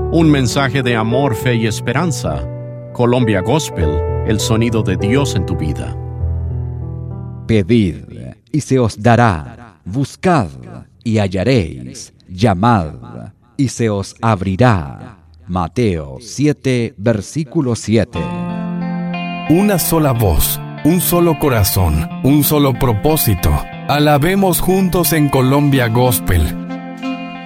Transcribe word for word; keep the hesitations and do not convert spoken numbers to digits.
Un mensaje de amor, fe y esperanza. Colombia Gospel, el sonido de Dios en tu vida. Pedid, y se os dará. Buscad, y hallaréis. Llamad, y se os abrirá. Mateo siete, versículo siete. Una sola voz, un solo corazón, un solo propósito. Alabemos juntos en Colombia Gospel.